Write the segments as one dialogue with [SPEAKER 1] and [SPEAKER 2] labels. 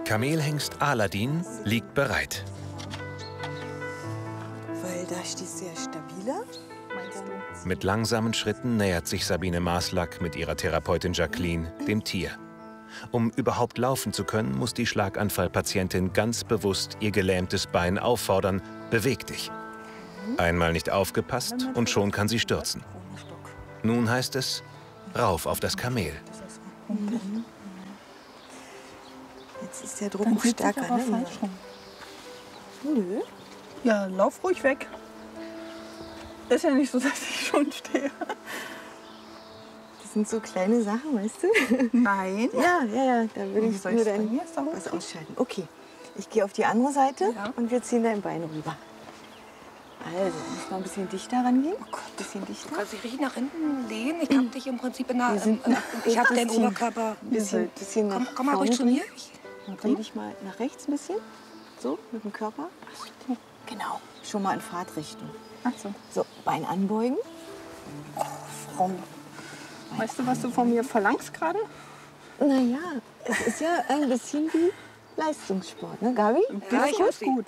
[SPEAKER 1] Kamelhengst Aladin liegt bereit.
[SPEAKER 2] Weil da stehst du ja stabiler.
[SPEAKER 1] Mit langsamen Schritten nähert sich Sabine Maslak mit ihrer Therapeutin Jacqueline dem Tier. Um überhaupt laufen zu können, muss die Schlaganfallpatientin ganz bewusst ihr gelähmtes Bein auffordern: Beweg dich. Einmal nicht aufgepasst und schon kann sie stürzen. Nun heißt es, rauf auf das Kamel.
[SPEAKER 2] Jetzt ist der Druck noch stärker. Ne?
[SPEAKER 3] Nö. Ja, lauf ruhig weg. Ist ja nicht so, dass ich schon stehe.
[SPEAKER 2] Das sind so kleine Sachen, weißt du?
[SPEAKER 3] Nein.
[SPEAKER 2] Ja, da will ich nur dein was ausschalten. Okay, ich gehe auf die andere Seite und wir ziehen dein Bein rüber. Also, muss noch ein bisschen dichter rangehen. Oh Gott, ein bisschen dichter.
[SPEAKER 4] Du kannst dich richtig nach hinten lehnen. Ich hab dich im Prinzip in der... Ich hab deinen Oberkörper...
[SPEAKER 2] Bisschen
[SPEAKER 4] Komm mal ruhig zu mir.
[SPEAKER 2] Dreh dich mal nach rechts ein bisschen. So, mit dem Körper. Genau. Schon mal in Fahrtrichtung.
[SPEAKER 3] Ach so.
[SPEAKER 2] So, Bein anbeugen.
[SPEAKER 3] Oh, Frau. Weißt du, was du von mir verlangst gerade?
[SPEAKER 2] Naja, es ist ja ein bisschen wie Leistungssport, ne, Gabi?
[SPEAKER 3] Ja, ich ist gut.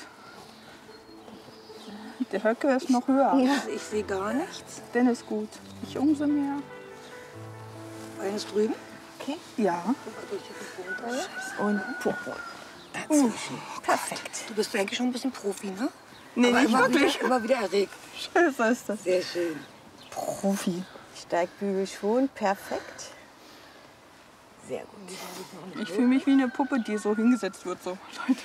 [SPEAKER 3] Der Höcke ist noch höher.
[SPEAKER 2] Ja.
[SPEAKER 4] Also ich sehe gar nichts.
[SPEAKER 3] Den ist gut. Ich umso mehr.
[SPEAKER 4] Bein ist drüben.
[SPEAKER 2] Okay.
[SPEAKER 3] Ja.
[SPEAKER 2] Und dazwischen. Perfekt.
[SPEAKER 4] Du bist eigentlich schon ein bisschen Profi, ne?
[SPEAKER 3] Nee,
[SPEAKER 4] aber
[SPEAKER 3] nicht wirklich.
[SPEAKER 4] Immer wieder erregt.
[SPEAKER 3] Scheiße ist das.
[SPEAKER 4] Sehr schön.
[SPEAKER 3] Profi.
[SPEAKER 2] Steigbügel schon. Perfekt. Sehr gut.
[SPEAKER 3] Ich fühle mich wie eine Puppe, die so hingesetzt wird. So, Leute.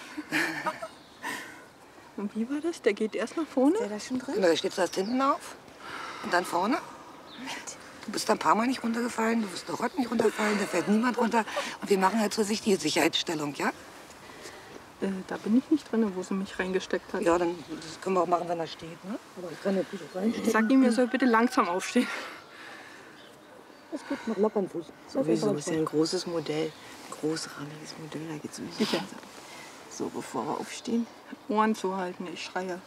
[SPEAKER 3] Und wie war das? Der geht erst nach vorne?
[SPEAKER 2] Ist der da schon drin?
[SPEAKER 4] Genau, der steht zuerst hinten auf und dann vorne. Du bist ein paar Mal nicht runtergefallen, du wirst noch heute nicht runterfallen, da fällt niemand runter. Und wir machen halt zur Sicht die Sicherheitsstellung, ja?
[SPEAKER 3] Da bin ich nicht drin, wo sie mich reingesteckt hat.
[SPEAKER 4] Ja, dann das können wir auch machen, wenn er steht, ne? Aber ich kann natürlich auch reinstehen.
[SPEAKER 3] Sag ihm, er soll bitte langsam aufstehen.
[SPEAKER 4] Das geht noch locker am Fuß.
[SPEAKER 2] Sowieso ist ja ein großes Modell. Ein großrahmiges Modell, da geht's um
[SPEAKER 3] Sicher.
[SPEAKER 2] So, bevor wir aufstehen.
[SPEAKER 3] Ohren zuhalten, ich schreie.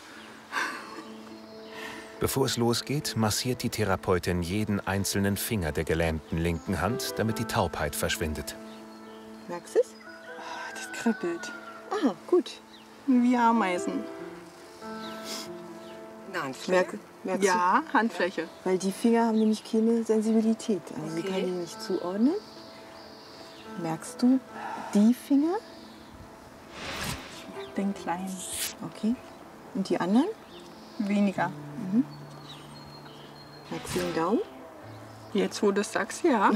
[SPEAKER 1] Bevor es losgeht, massiert die Therapeutin jeden einzelnen Finger der gelähmten linken Hand, damit die Taubheit verschwindet.
[SPEAKER 2] Merkst du es?
[SPEAKER 3] Das kribbelt.
[SPEAKER 2] Ah, gut.
[SPEAKER 3] Wie Ameisen.
[SPEAKER 4] Eine Handfläche?
[SPEAKER 2] Merkst
[SPEAKER 3] Ja, Handfläche.
[SPEAKER 2] du? Weil die Finger haben nämlich keine Sensibilität. Also sie
[SPEAKER 4] Okay.
[SPEAKER 2] kann die nicht zuordnen. Merkst du die Finger?
[SPEAKER 3] Den kleinen.
[SPEAKER 2] Okay. Und die anderen?
[SPEAKER 3] Weniger.
[SPEAKER 2] Merkst du den Daumen?
[SPEAKER 3] Jetzt, wo du es sagst, ja.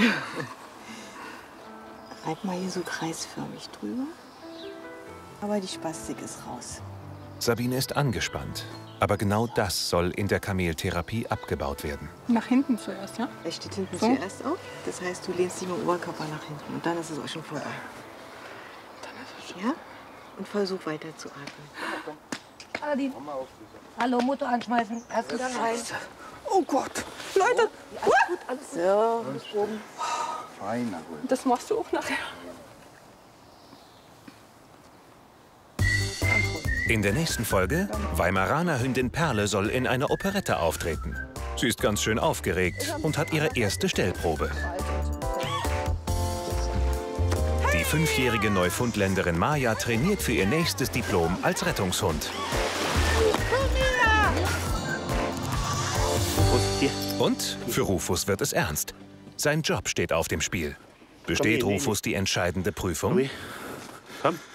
[SPEAKER 2] Reib mal hier so kreisförmig drüber. Aber die Spastik ist raus.
[SPEAKER 1] Sabine ist angespannt, aber genau das soll in der Kameltherapie abgebaut werden.
[SPEAKER 3] Nach hinten zuerst, ja?
[SPEAKER 2] Er steht hinten
[SPEAKER 3] So?
[SPEAKER 2] zuerst auf. Das heißt, du lehnst dich mit dem Oberkörper nach hinten. Und dann ist es auch schon vorbei.
[SPEAKER 3] Dann ist es schon.
[SPEAKER 2] Ja? Und versuch weiter zu atmen.
[SPEAKER 4] Aladin. Hallo, Motor anschmeißen. Hast du dann rein?
[SPEAKER 3] Oh Gott, Leute,
[SPEAKER 2] So.
[SPEAKER 3] das machst du auch nachher.
[SPEAKER 1] In der nächsten Folge, Weimaraner Hündin Perle soll in einer Operette auftreten. Sie ist ganz schön aufgeregt und hat ihre erste Stellprobe. Die 5-jährige Neufundländerin Maja trainiert für ihr nächstes Diplom als Rettungshund. Und für Rufus wird es ernst. Sein Job steht auf dem Spiel. Besteht Rufus die entscheidende Prüfung?
[SPEAKER 5] Komm.